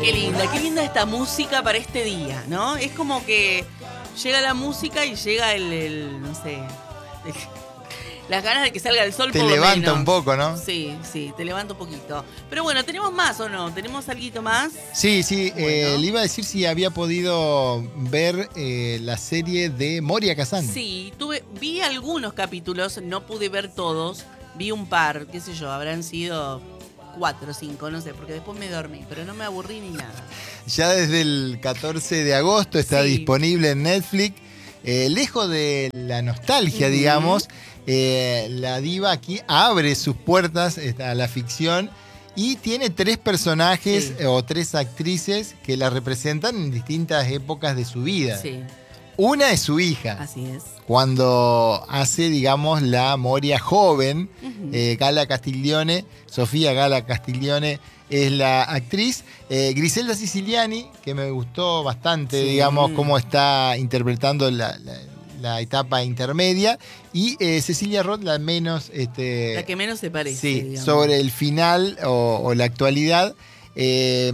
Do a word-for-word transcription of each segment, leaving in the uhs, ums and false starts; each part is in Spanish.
Qué linda, qué linda esta música para este día, ¿no? Es como que llega la música y llega el, el no sé, el, las ganas de que salga el sol. Te por lo levanta menos. un poco, ¿no? Sí, sí, te levanta un poquito. Pero bueno, ¿tenemos más o no? ¿Tenemos algo más? Sí, sí, Bueno. eh, le iba a decir si había podido ver eh, la serie de Moria Kazan. Sí, tuve, vi algunos capítulos, no pude ver todos, vi un par, qué sé yo, habrán sido cuatro o cinco, no sé, porque después me dormí, pero no me aburrí ni nada. Ya desde el catorce de agosto está Sí. disponible en Netflix. Eh, lejos de la nostalgia, Uh-huh. digamos, eh, la diva aquí abre sus puertas a la ficción y tiene tres personajes Sí. o tres actrices que la representan en distintas épocas de su vida. Sí, Una es su hija, así es. cuando hace, digamos, la Moria joven. Uh-huh. eh, Gala Castiglione, Sofía Gala Castiglione es la actriz. Eh, Griselda Siciliani, que me gustó bastante, Sí. digamos, cómo está interpretando la, la- la etapa intermedia. Y eh, Cecilia Roth, la menos... Este, La que menos se parece. sí, digamos. sobre el final o, o la actualidad. Eh,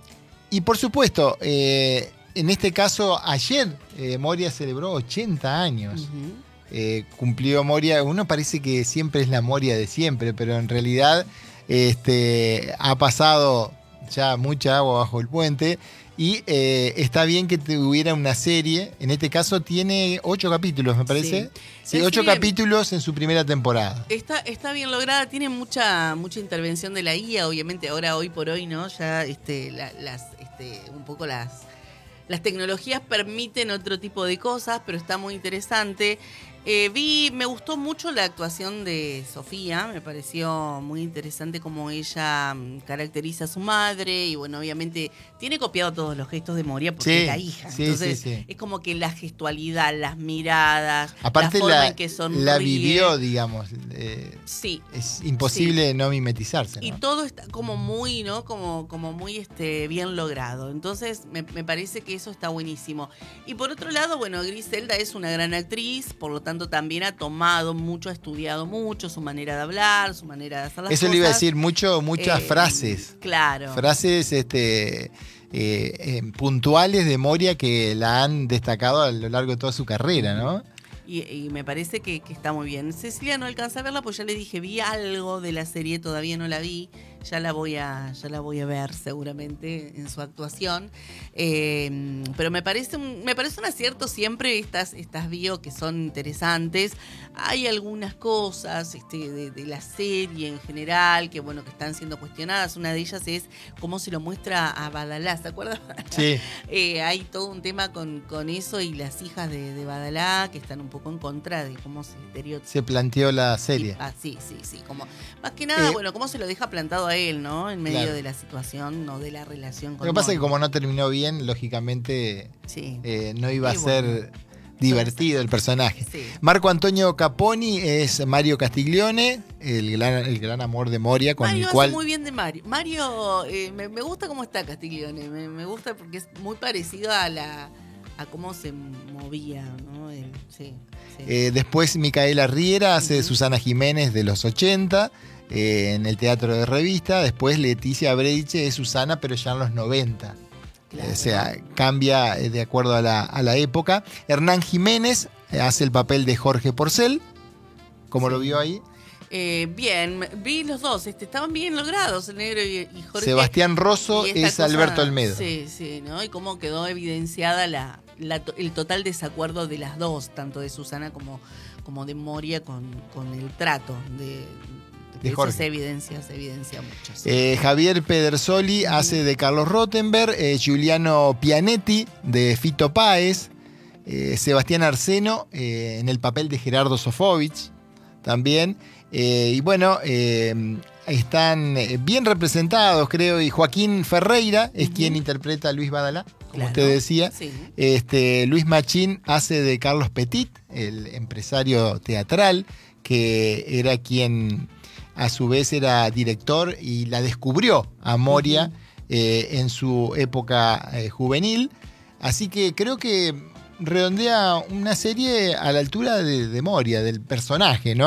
y por supuesto, eh, en este caso, ayer eh, Moria celebró ochenta años. Ujú. Eh, cumplió Moria. Uno parece que siempre es la Moria de siempre, pero en realidad este, ha pasado ya mucha agua bajo el puente. Y eh, está bien que tuviera una serie. En este caso tiene ocho capítulos, me parece. Sí. Sí, La ocho serie- capítulos en su primera temporada. Está, está bien lograda, tiene mucha mucha intervención de la I A, obviamente ahora hoy por hoy, ¿no? Ya este, la- las este, un poco las las tecnologías permiten otro tipo de cosas, pero está muy interesante. Eh, vi, me gustó mucho la actuación de Sofía, me pareció muy interesante cómo ella mm, caracteriza a su madre y bueno, obviamente tiene copiado todos los gestos de Moria porque Sí, es la hija. sí, Entonces sí, sí. es como que la gestualidad, las miradas, Aparte la forma la, en que sonríe. la vivió, digamos. eh, Sí. es imposible no mimetizarse, Y ¿no? todo está como muy, ¿no? Como, como muy este, bien logrado. Entonces, me, me parece que eso está buenísimo. Y por otro lado, bueno, Griselda es una gran actriz, por lo tanto también ha tomado mucho, ha estudiado mucho su manera de hablar, su manera de hacer las Eso cosas. le iba a decir, mucho, muchas Eh, frases. Claro. Frases este, eh, eh, puntuales de Moria que la han destacado a lo largo de toda su carrera, ¿no? Y, y me parece que, que está muy bien. Cecilia no alcanza a verla, pues ya le dije, vi algo de la serie, todavía no la vi. Ya la voy a, ya la voy a ver seguramente en su actuación. Eh, pero me parece un, me parece un acierto siempre estas, estas bio que son interesantes. Hay algunas cosas este, de, de la serie en general que bueno, que están siendo cuestionadas. Una de ellas es cómo se lo muestra a Badalá, ¿se acuerdan? Sí. Eh, hay todo un tema con, con eso y las hijas de, de Badalá que están un poco en contra de cómo se estereotipa. Se planteó la serie. Ah, sí, sí, sí. Como, más que nada, Eh, bueno, cómo se lo deja plantado a él, ¿no? En medio Claro. de la situación o de la relación con Lo que pasa es que Mónica. como no terminó bien, lógicamente Sí. eh, no iba Y a ser bueno, divertido el personaje. Sí. Marco Antonio Caponi es Mario Castiglione, el gran, el gran amor de Moria, con Mario el hace cual... muy bien de Mario. Mario, eh, me, me gusta cómo está Castiglione. Me, me gusta porque es muy parecido a la a cómo se movía, ¿no? Él, sí, sí. Eh, después Micaela Riera hace de Ujú. Susana Jiménez de los ochenta eh, en el teatro de revista. Después Leticia Breiche es Susana, pero ya en los noventa. Claro. O sea, cambia eh, de acuerdo a la, a la época. Hernán Jiménez eh, hace el papel de Jorge Porcel, como Sí. lo vio ahí. Eh, bien, vi los dos, este, estaban bien logrados, el negro y, y Jorge. Sebastián Rosso Y esta es cosa- Alberto Olmedo. Sí, sí, ¿no? Y cómo quedó evidenciada la, la to- el total desacuerdo de las dos, tanto de Susana como, como de Moria con, con el trato de, De eso Jorge. se evidencia, se evidencia mucho. sí. Eh, Javier Pedersoli hace de Carlos Rottenberg, eh, Giuliano Pianetti de Fito Páez, eh, Sebastián Arseno eh, en el papel de Gerardo Sofovich también. Eh, y bueno, eh, están eh, bien representados, creo, y Joaquín Ferreira es Ujú. quien interpreta a Luis Badalá, como Claro, usted decía. Sí. Este, Luis Machín hace de Carlos Petit, el empresario teatral, que era quien a su vez era director y la descubrió a Moria Ujú. eh, en su época eh, juvenil. Así que creo que redondea una serie a la altura de, de Moria, del personaje, ¿no?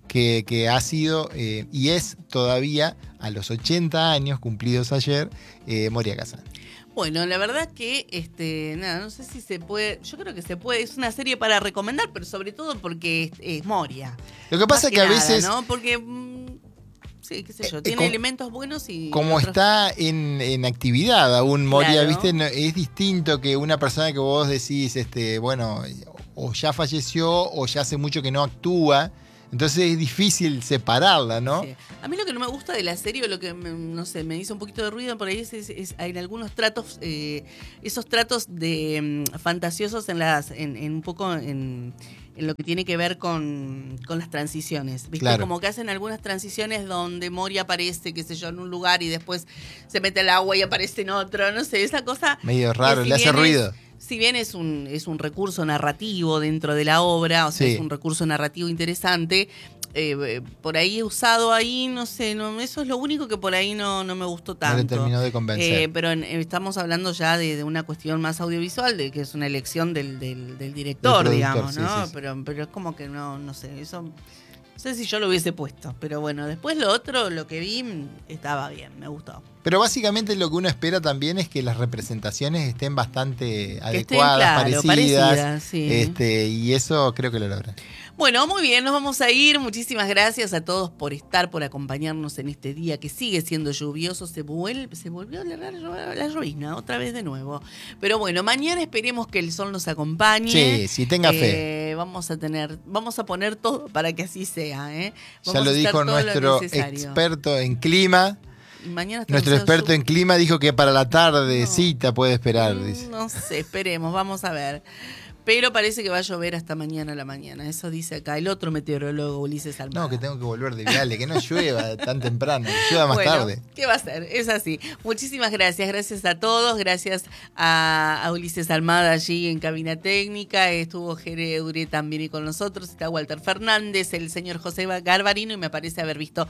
que, que ha sido eh, y es todavía a los ochenta años cumplidos ayer, eh, Moria Kazan. Bueno, la verdad que, este, nada, no sé si se puede, yo creo que se puede, es una serie para recomendar, pero sobre todo porque es, es Moria. Lo que pasa es que, que a nada, veces... ¿no? Porque, mm, sí, qué sé yo, eh, tiene como, elementos buenos y... Como otros... está en, en actividad aún Moria, Claro. ¿viste? No, es distinto que una persona que vos decís, este, bueno, o ya falleció o ya hace mucho que no actúa. Entonces es difícil separarla, ¿no? Sí. A mí lo que no me gusta de la serie, o lo que, me, no sé, me hizo un poquito de ruido por ahí, es, es, es en algunos tratos, eh, esos tratos de um, fantasiosos en las, en, en un poco en, en lo que tiene que ver con, con las transiciones. ¿Viste? Claro. Como que hacen algunas transiciones donde Moria aparece, qué sé yo, en un lugar y después se mete al agua y aparece en otro, no sé, esa cosa... Medio raro, si le hace ruido. Es, si bien es un, es un recurso narrativo dentro de la obra, o sea, sí. es un recurso narrativo interesante, eh, por ahí usado ahí, no sé, no, eso es lo único que por ahí no, no me gustó tanto. No le terminó de convencer. Eh, pero en, estamos hablando ya de, de una cuestión más audiovisual, de que es una elección del, del, del director, del digamos, ¿no? Sí, sí, sí. Pero, pero es como que no, no sé, eso... No sé si yo lo hubiese puesto, pero bueno, después lo otro, lo que vi, estaba bien, me gustó. Pero básicamente lo que uno espera también es que las representaciones estén bastante que adecuadas, estén, claro, parecidas, parecidas sí. este, y eso creo que lo logra. Bueno, muy bien, nos vamos a ir. Muchísimas gracias a todos por estar, por acompañarnos en este día que sigue siendo lluvioso. Se, vuelve, se volvió a largar la llovizna otra vez de nuevo. Pero bueno, mañana esperemos que el sol nos acompañe. Sí, sí, tenga eh, fe. Vamos a tener, vamos a poner todo para que así sea. ¿eh? Ya lo dijo nuestro experto en clima. Mañana Nuestro experto en clima dijo que para la tardecita no, puede esperar. Dice. No sé, esperemos, vamos a ver. Pero parece que va a llover hasta mañana a la mañana. Eso dice acá el otro meteorólogo, Ulises Almada. No, que tengo que volver de viale, que no llueva tan temprano, que llueva más bueno, tarde. ¿Qué va a ser? Es así. Muchísimas gracias. Gracias a todos. Gracias a, a Ulises Almada allí en cabina técnica. Estuvo Jere Duré también con nosotros. Está Walter Fernández, el señor José Garbarino y me parece haber visto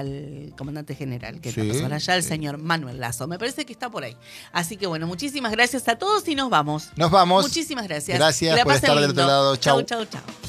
al comandante general que sí, pasó allá, el sí. señor Manuel Lazo. Me parece que está por ahí. Así que bueno, muchísimas gracias a todos y nos vamos. Nos vamos. Muchísimas gracias. Gracias por estar lindo. Del otro lado. Chau, chau, chau. chau.